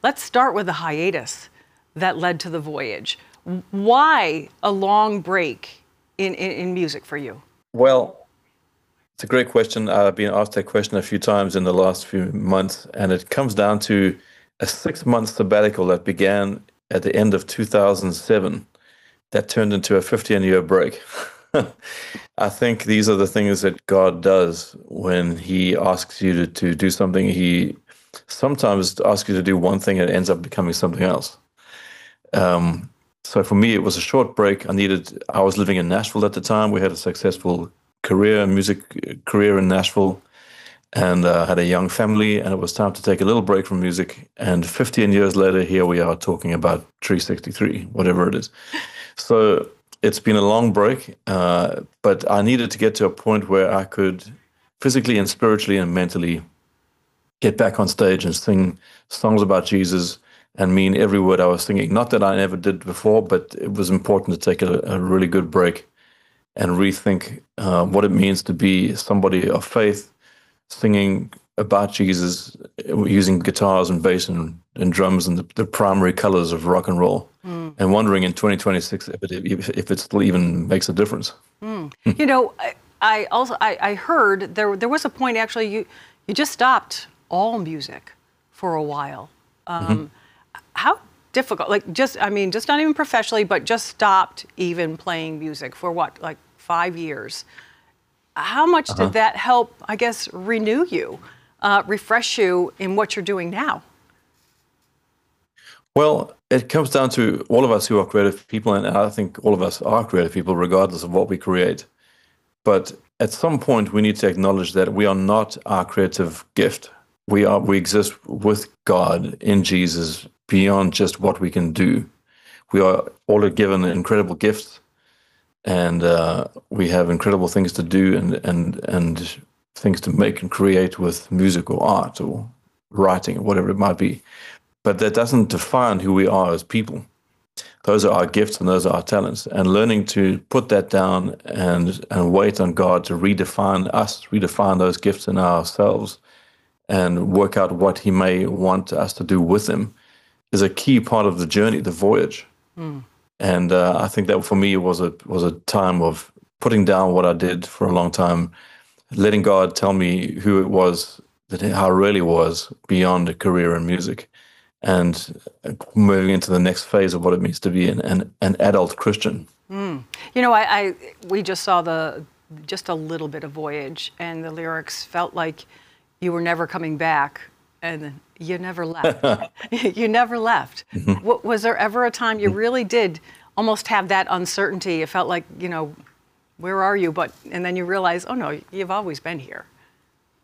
let's start with the hiatus that led to the voyage. Why a long break in music for you? Well, it's a great question. I've been asked that question a few times in the last few months, and it comes down to a 6-month sabbatical that began at the end of 2007 that turned into a 15-year break. I think these are the things that God does when he asks you to do something. He sometimes asks you to do one thing and it ends up becoming something else. So for me, it was a short break. I was living in Nashville at the time. We had a successful music career in Nashville, and had a young family, and it was time to take a little break from music. And 15 years later, here we are talking about 363, whatever it is. So it's been a long break, but I needed to get to a point where I could physically and spiritually and mentally get back on stage and sing songs about Jesus and mean every word I was singing. Not that I never did before, but it was important to take a really good break and rethink what it means to be somebody of faith, singing about Jesus, using guitars and bass and drums and the primary colors of rock and roll, and wondering in 2026 if it still even makes a difference. You know, I heard there was a point actually you just stopped all music for a while. How difficult? Like just not even professionally, but just stopped even playing music for what, like 5 years? How much did that help, I guess, renew you, refresh you in what you're doing now? Well, it comes down to all of us who are creative people, and I think all of us are creative people regardless of what we create. But at some point, we need to acknowledge that we are not our creative gift. We exist with God in Jesus beyond just what we can do. We are all given incredible gifts, and we have incredible things to do and things to make and create with music or art or writing or whatever it might be. But that doesn't define who we are as people. Those are our gifts and those are our talents. And learning to put that down and wait on God to redefine us, redefine those gifts in ourselves, and work out what he may want us to do with them is a key part of the journey, the voyage. And I think that for me was a time of putting down what I did for a long time, letting God tell me who it was, how I really was beyond a career in music, and moving into the next phase of what it means to be an adult Christian. You know, we just saw just a little bit of Voyage, and the lyrics felt like you were never coming back, and you never left. You never left. Was there ever a time you really did almost have that uncertainty? It felt like, where are you? And then you realize, oh no, you've always been here.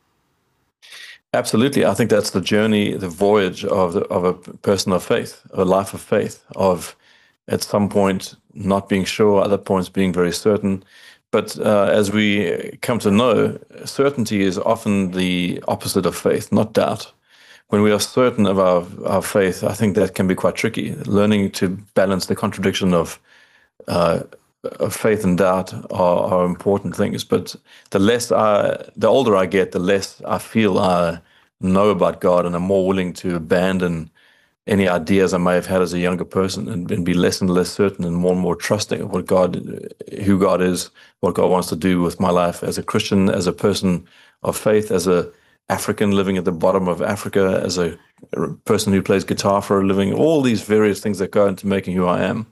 Absolutely. I think that's the journey, the voyage of a person of faith, a life of faith, of at some point not being sure, other points being very certain. But as we come to know, certainty is often the opposite of faith, not doubt. When we are certain of our faith, I think that can be quite tricky. Learning to balance the contradiction of faith and doubt are important things. But the older I get, the less I feel I know about God, and I'm more willing to abandon any ideas I may have had as a younger person and be less and less certain and more trusting of who God is, what God wants to do with my life as a Christian, as a person of faith, as a African living at the bottom of Africa, as a person who plays guitar for a living. All these various things that go into making who I am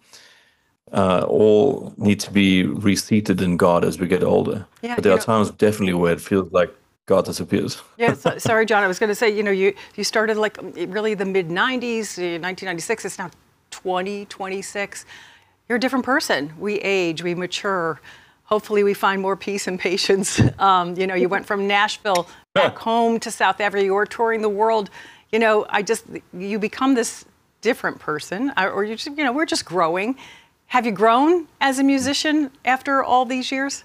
all need to be reseated in God as we get older. Yeah, but there are times definitely where it feels like God disappears. Yeah, sorry, John. I was going to say, you started like really the mid-'90s, 1996. It's now 2026. You're a different person. We age, we mature. Hopefully we find more peace and patience. You went from Nashville back home to South Africa. You were touring the world. You become this different person, or we're just growing. Have you grown as a musician after all these years?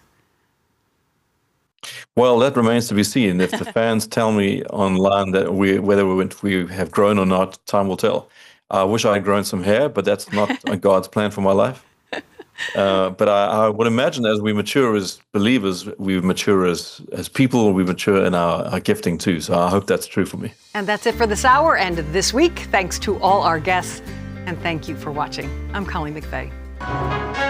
Well, that remains to be seen. If the fans tell me online that whether we have grown or not, time will tell. I wish I had grown some hair, but that's not God's plan for my life. But I would imagine as we mature as believers, we mature as people, we mature in our gifting too. So I hope that's true for me. And that's it for this hour and this week. Thanks to all our guests, and thank you for watching. I'm Colleen McVeigh.